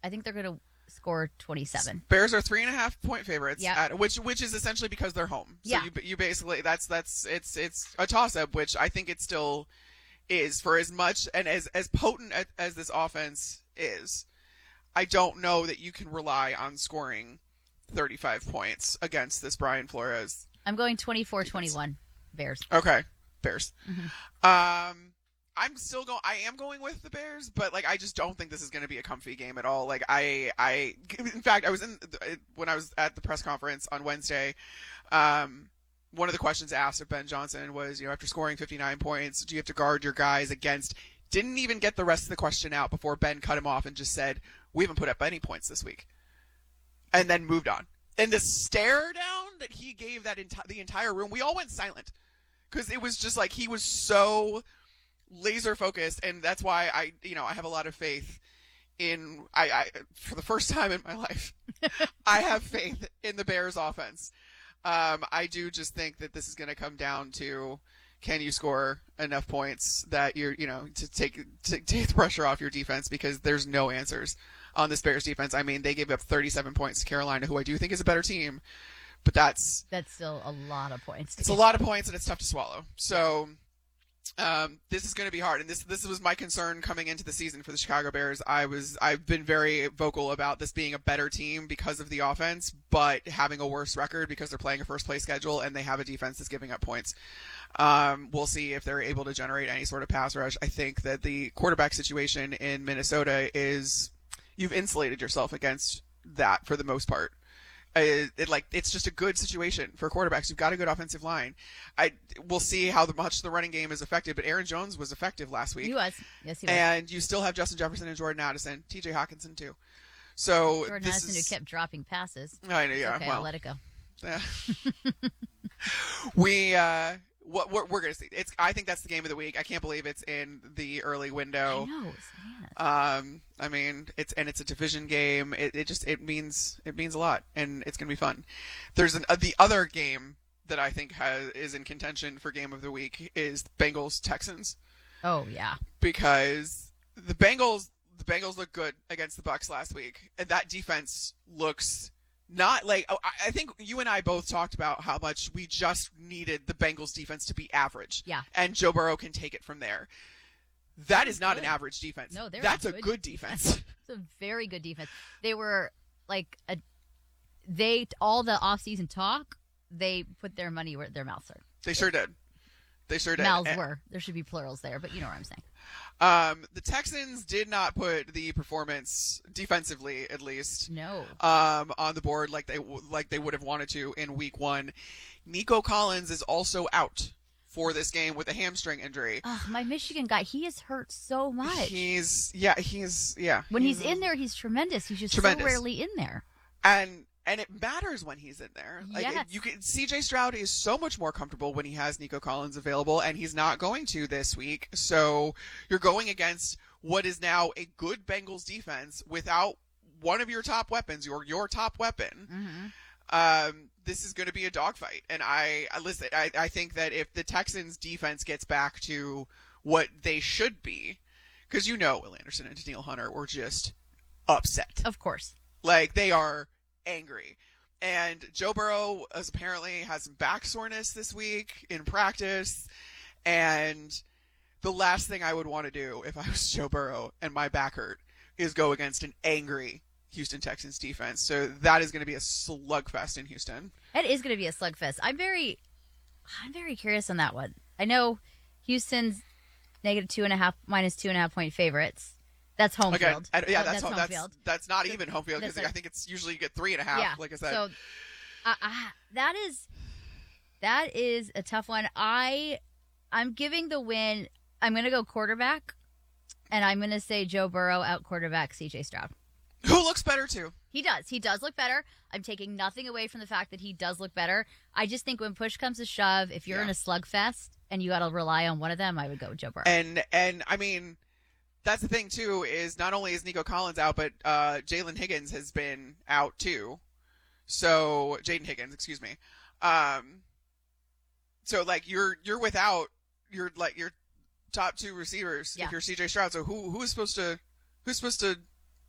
I think they're going to score 27. Bears are 3.5-point favorites. Yep. Which is essentially because they're home. So Yeah. you basically it's a toss up, which I think it still is for as much and as potent as this offense is. I don't know that you can rely on scoring 35 points against this Brian Flores. I'm going 24-21 Bears. Okay, Bears. Mm-hmm. I am going with the Bears, but like I just don't think this is going to be a comfy game at all. Like in fact, I was when I was at the press conference on Wednesday. One of the questions asked of Ben Johnson was, after scoring 59 points, do you have to guard your guys against? Didn't even get the rest of the question out before Ben cut him off and just said, we haven't put up any points this week. And then moved on. And the stare down that he gave the entire room, we all went silent. Because it was just like he was so laser focused. And that's why I have a lot of faith in, for the first time in my life, I have faith in the Bears offense. I do just think that this is going to come down to, can you score enough points that you're, to take the pressure off your defense, because there's no answers on this Bears defense. I mean, they gave up 37 points to Carolina, who I do think is a better team, but that's still a lot of points. It's a lot of points, and it's tough to swallow. So this is going to be hard, and this was my concern coming into the season for the Chicago Bears. I've been very vocal about this being a better team because of the offense, but having a worse record because they're playing a first place schedule and they have a defense that's giving up points. We'll see if they're able to generate any sort of pass rush. I think that the quarterback situation in Minnesota is, you've insulated yourself against that for the most part. It's just a good situation for quarterbacks. You've got a good offensive line. We'll see how much the running game is affected, but Aaron Jones was effective last week. He was. Yes, he was. And you still have Justin Jefferson and Jordan Addison, TJ Hawkinson too. So Jordan Addison, who kept dropping passes. I know, yeah. Okay, well, I'll let it go. Yeah. We're going to see. I think that's the game of the week. I can't believe it's in the early window. I know. I mean, it's a division game. It means a lot, and it's going to be fun. There's the other game that I think is in contention for game of the week is Bengals Texans. Oh yeah. Because the Bengals looked good against the Bucs last week, and that defense looks not like. I think you and I both talked about how much we just needed the Bengals defense to be average. Yeah. And Joe Burrow can take it from there. That is not an average defense. No, that's a good defense. It's a very good defense. They were like all the offseason talk, they put their money where their mouths are. They sure did. Mouths were. There should be plurals there, but you know what I'm saying. The Texans did not put the performance defensively, at least, no, on the board like they would have wanted to in week 1. Nico Collins is also out for this game with a hamstring injury. My Michigan guy, he is hurt so much. He's When he's in there, he's tremendous. He's just tremendous. so rarely in there. And it matters when he's in there. Yes. CJ Stroud is so much more comfortable when he has Nico Collins available, and he's not going to this week. So you're going against what is now a good Bengals defense without one of your top weapons, your top weapon. Mm-hmm. This is going to be a dogfight. And I think that if the Texans defense gets back to what they should be, because Will Anderson and Danielle Hunter were just upset. Of course. Like, they are angry. And Joe Burrow apparently has some back soreness this week in practice. And the last thing I would want to do if I was Joe Burrow and my back hurt is go against an angry Houston Texans defense. So that is going to be a slugfest in Houston. It is going to be a slugfest. I'm very curious on that one. I know Houston's -2.5 point favorites. That's home field. That's home field. That's not even home field, because I think it's usually you get 3.5. Yeah. Like I said. So that is a tough one. I'm giving the win. I'm going to go quarterback, and I'm going to say Joe Burrow out quarterback CJ Stroud. Who looks better too? He does. He does look better. I'm taking nothing away from the fact that he does look better. I just think when push comes to shove, if you're in a slugfest and you got to rely on one of them, I would go with Joe Burrow. And I mean, that's the thing too, is not only is Nico Collins out, but Jalen Higgins has been out too. So Jaden Higgins, excuse me. So like you're without your top 2 receivers if you're CJ Stroud. So who's supposed to